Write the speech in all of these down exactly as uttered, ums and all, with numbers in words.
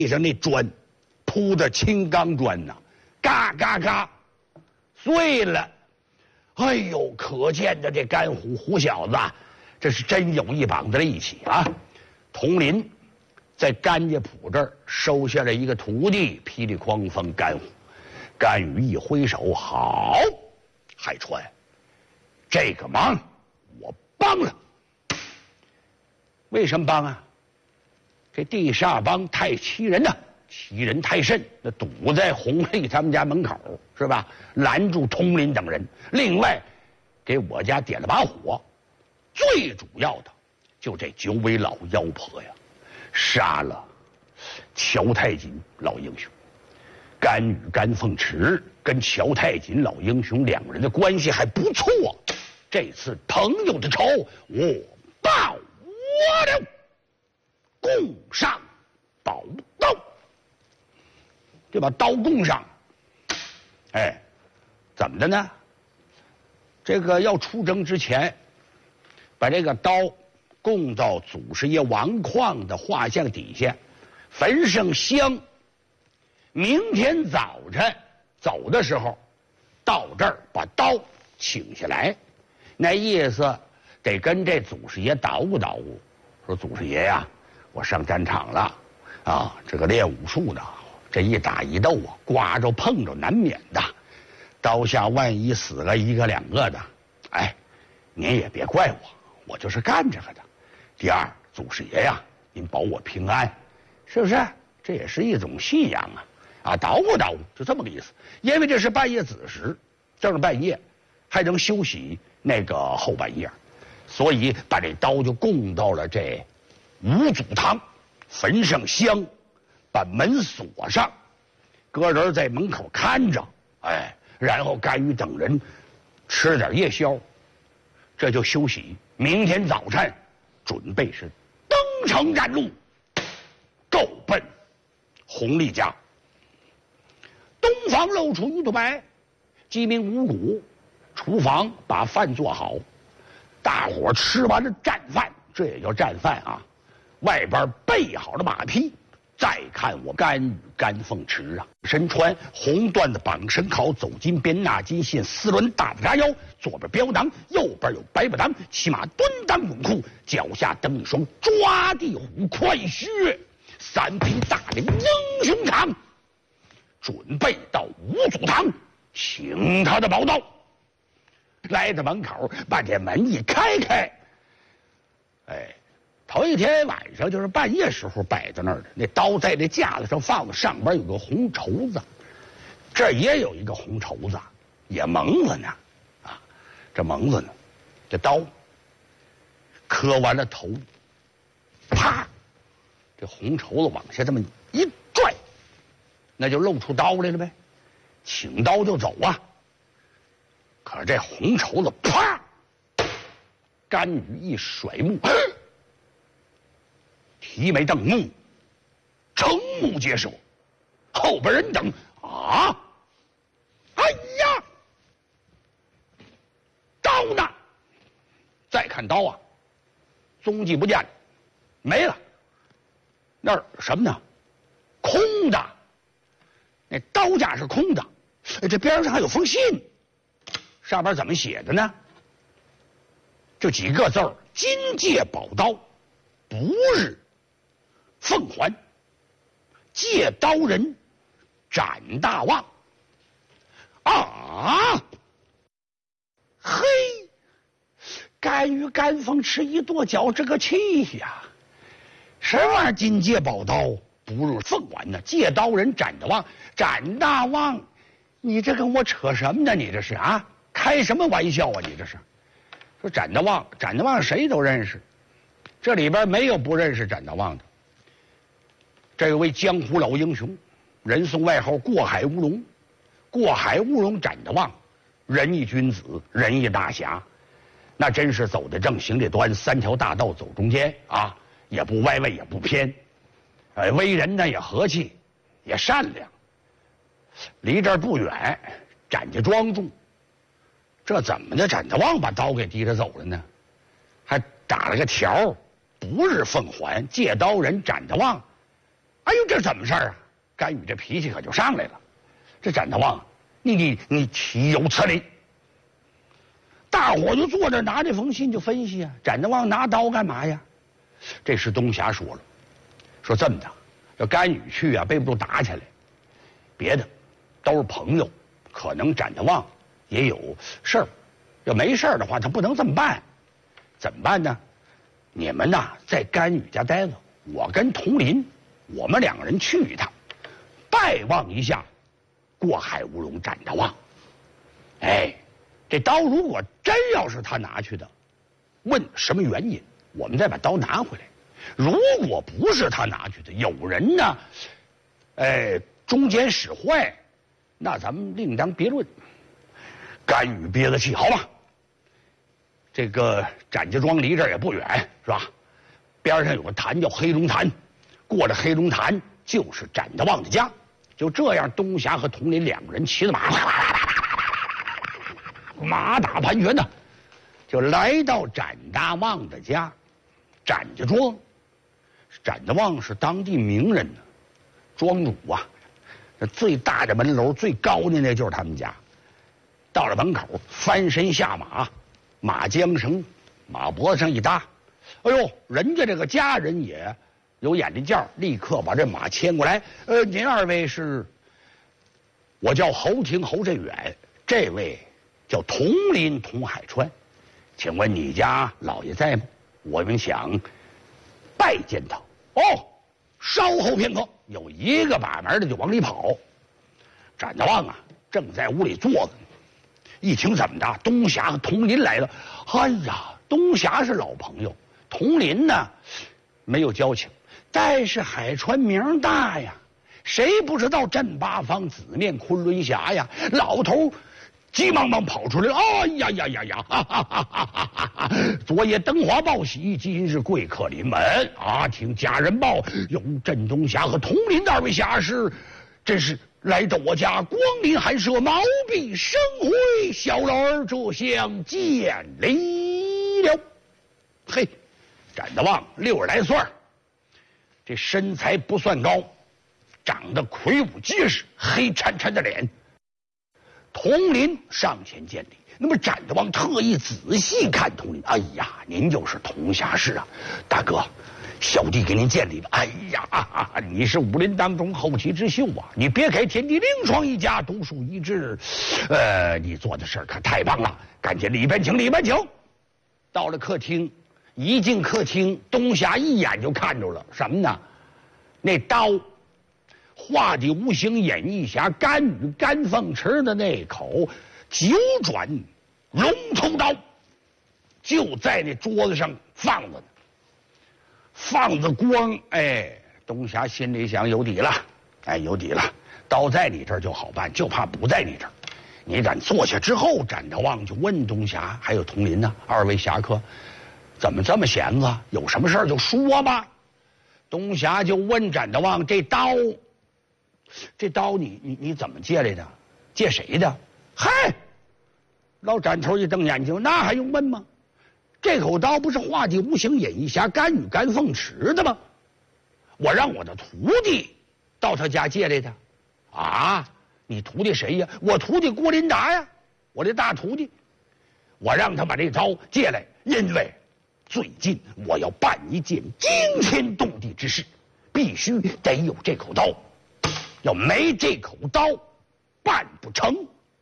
地上那砖铺的青钢砖呐，嘎嘎嘎碎了。哎呦，可见的这甘虎虎小子，这是真有一膀子力气啊！佟林在甘家铺这儿收下了一个徒弟，霹雳狂风甘虎。甘羽一挥手，好，海川，这个忙我帮了。为什么帮啊？这地煞帮太欺人呐，欺人太甚，那堵在弘历他们家门口是吧？拦住佟林等人，另外给我家点了把火。最主要的就这九尾老妖婆呀，杀了乔太锦老英雄。甘羽、甘凤池跟乔太锦老英雄两个人的关系还不错，这次朋友的仇我报我了。供上宝刀，就把刀供上。哎，怎么的呢？这个要出征之前，把这个刀供到祖师爷王旷的画像底下，焚上香。明天早晨走的时候，到这儿把刀请下来，那意思得跟这祖师爷捣鼓捣鼓，说祖师爷呀，我上战场了，啊，这个练武术的，这一打一斗啊，刮着碰着难免的，刀下万一死了一个两个的，哎，您也别怪我，我就是干这个的。第二，祖师爷呀，您保我平安，是不是？这也是一种信仰啊。啊，捣鼓捣鼓，就这么个意思。因为这是半夜子时，正是半夜，还能休息那个后半夜，所以把这刀就供到了这五祖堂，焚上香，把门锁上，搁人在门口看着。哎，然后甘羽等人吃点夜宵，这就休息。明天早晨准备是登城赶路，够奔弘历家。东房露出鱼肚白，鸡鸣五谷，厨房把饭做好，大伙吃完了战饭，这也叫战饭啊。外边备好了马匹，再看我甘羽、甘凤池啊，身穿红缎的绑身袍，走金边纳金线丝纶大的扎腰，左边标裆，右边有白不裆，骑马蹲裆泳裤，脚下蹬一双抓地虎快靴，三匹大领英雄扛。准备到五祖堂请他的宝刀，来到门口把这门一开开，哎，头一天晚上就是半夜时候摆在那儿的，那刀在这架子上放的，上边有个红绸子，这也有一个红绸子，也蒙子呢，啊，这蒙子呢，这刀磕完了头，啪，这红绸子往下这么一拽。那就露出刀来了呗，请刀就走啊。可是这红绸子啪，甘羽一甩目，提眉瞪目，瞠目结舌。后边人等啊，哎呀，刀呢？再看刀啊，踪迹不见了，没了。那儿什么呢？空的。那刀架是空的，这边上还有封信，上边怎么写的呢？就几个字儿：金戒宝刀，不日奉还，借刀人斩大王。啊！嘿，甘羽、甘凤池一跺脚，这个气呀！什么玩意儿？金戒宝刀？不日奉还呢？借刀人斩大王，斩大王，你这跟我扯什么呢？你这是啊？开什么玩笑啊？你这是说斩大王，斩大王谁都认识，这里边没有不认识斩大王的。这位江湖老英雄，人送外号过海乌龙，过海乌龙斩大王，仁义君子，仁义大侠，那真是走得正，行得端，三条大道走中间啊，也不歪歪，也不偏。哎，为人呢也和气，也善良。离这儿不远，展家庄住。这怎么的？展大王把刀给提着走了呢？还打了个条，不日奉还，借刀人展大王， 哎呦，这怎么事儿啊？甘宇这脾气可就上来了。这展大旺，你你你岂有此理！大伙就坐这拿这封信就分析啊。展大旺拿刀干嘛呀？这时东霞说了，说这么的，这甘宇去啊，背不住打起来，别的都是朋友，可能展大旺也有事儿。要没事儿的话，他不能这么办。怎么办呢？你们呐，在甘宇家待着，我跟佟林，我们两个人去一趟，拜望一下过海无容展大旺。哎，这刀如果真要是他拿去的，问什么原因，我们再把刀拿回来。如果不是他拿去的，有人呢，哎，中间使坏，那咱们另当别论。甘宇憋着气，好吧，这个展家庄离这儿也不远，是吧？边上有个潭叫黑龙潭，过了黑龙潭就是展大旺的家。就这样，东霞和佟林两个人骑着马，马打盘旋呢，就来到展大旺的家。展家庄，展大旺是当地名人呢，庄主啊，这最大的门楼最高的那就是他们家。到了门口，翻身下马，马缰绳马脖子上一搭，哎呦，人家这个家人也有眼力劲儿，立刻把这马牵过来。呃，您二位是？我叫侯廷侯振远，这位叫佟林佟海川，请问你家老爷在吗？我们想拜见他。哦，稍后片刻，有一个把门的就往里跑。展大旺啊，正在屋里坐着呢。一听怎么的，东霞和佟林来了。哎呀，东霞是老朋友，佟林呢没有交情，但是海川名大呀，谁不知道镇八方紫面昆仑侠呀？老头急忙忙跑出来了。哎呀呀呀呀！哈哈哈哈哈哈！昨夜灯花报喜，今日贵客临门啊！听家人报，有镇东侠和佟林的二位侠士，真是来到我家，光临寒舍，毛笔生辉，小老儿这厢见礼了。嘿，展大旺六十来岁，这身材不算高，长得魁梧结实，黑沉沉的脸。佟林上前见礼，那么展大旺特意仔细看佟林。哎呀，您就是佟侠士啊，大哥，小弟给您见礼了。哎呀，你是武林当中后起之秀啊！你别开天地，另创一家，独树一帜。呃，你做的事儿可太棒了，赶紧里边请，里边请。到了客厅，一进客厅，东霞一眼就看着了什么呢？那刀，画的无形演义侠甘宇甘凤池的那口九转龙头刀，就在那桌子上放着呢。放着光，哎，东霞心里想有底了，哎，有底了，刀在你这儿就好办，就怕不在你这儿。你敢坐下之后，展大旺就问东霞还有佟林呢，二位侠客怎么这么闲子？有什么事儿就说吧。东霞就问展大旺，这刀这刀你你你怎么借来的？借谁的？嗨，老展头一瞪眼睛，那还用问吗？这口刀不是画地无形演义侠甘宇甘凤池的吗？我让我的徒弟到他家借来的。啊，你徒弟谁呀？我徒弟郭林达呀，我的大徒弟。我让他把这刀借来，因为最近我要办一件惊天动地之事，必须得有这口刀，要没这口刀办不成。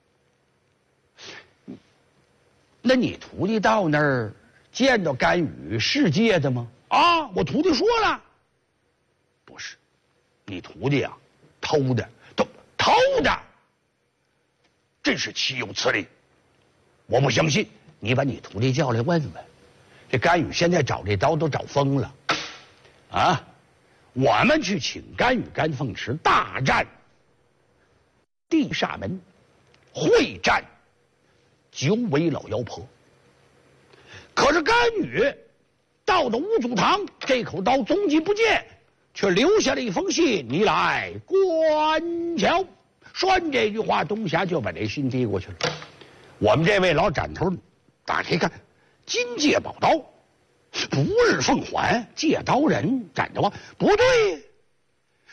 那你徒弟到那儿见到甘宇是借的吗？啊，我徒弟说了，不是，你徒弟啊，偷的，偷偷的，真是岂有此理！我不相信，你把你徒弟叫来问问。这甘宇现在找这刀都找疯了，啊！我们去请甘宇甘凤池大战地煞门，会战九尾老妖婆。可是甘宇到了五祖堂，这口刀踪迹不见，却留下了一封信，你来观瞧。说完这句话，东霞就把这信递过去了。我们这位老斩头打开看，金戒宝刀，不日奉还，借刀人斩大旺，不对，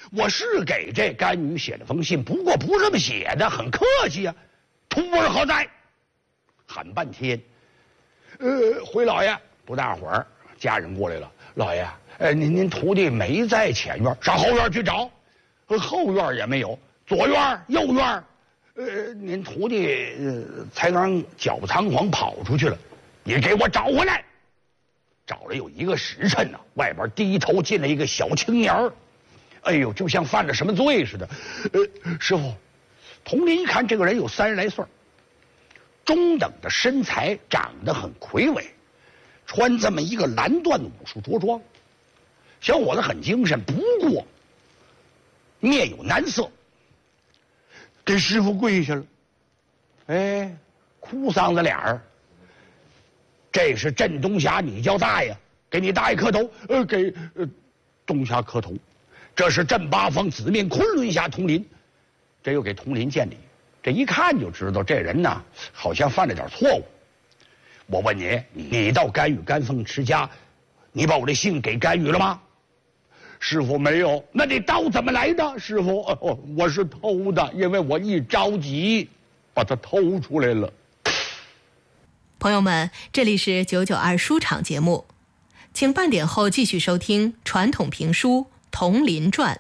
我是给这甘宇写了封信，不过不这么写的，很客气啊。徒儿何在？喊半天，呃，回老爷，不大会儿，家人过来了。老爷，呃，您您徒弟没在前院，上后院去找，呃，后院也没有，左院、右院，呃，您徒弟、呃、才刚脚不仓皇跑出去了，你给我找回来。找了有一个时辰呢、啊，外边低头进来一个小青年儿，哎呦，就像犯了什么罪似的。呃，师傅，佟林一看这个人有三十来岁，中等的身材，长得很魁伟，穿这么一个蓝缎武术着装，小伙子很精神，不过面有难色，给师傅跪下了，哎，哭丧着脸儿。这是镇东霞，你叫大爷，给你大爷磕头，呃，给呃东霞磕头。这是镇八方子面昆仑侠佟林，这又给佟林见礼。这一看就知道这人呐，好像犯了点错误。我问你，你到甘宇甘凤持家，你把我的信给甘宇了吗？师傅没有。那你刀怎么来的？师傅，哦，我是偷的，因为我一着急把它偷出来了。 朋友们，这里是九九二书场节目，请半点后继续收听传统评书《佟林传》。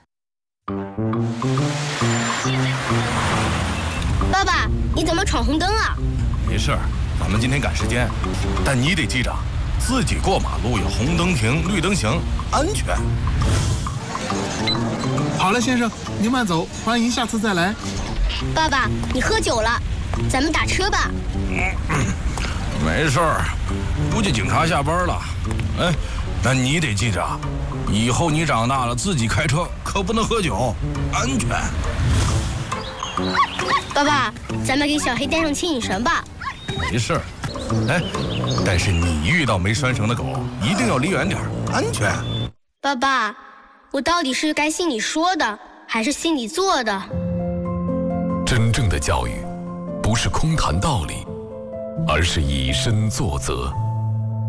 爸爸，你怎么闯红灯啊？ 没事儿，咱们今天赶时间，但你得记着，自己过马路有红灯停，绿灯行，安全。 好了，先生，您慢走，欢迎下次再来。 爸爸，你喝酒了，咱们打车吧。 嗯没事儿，估计警察下班了。哎，但你得记着，以后你长大了自己开车可不能喝酒，安全。 爸爸，咱们给小黑带上牵引绳吧。 没事儿，哎，但是你遇到没拴绳的狗，一定要离远点，安全。 爸爸，我到底是该信你说的，还是信你做的？ 真正的教育，不是空谈道理，而是以身作则。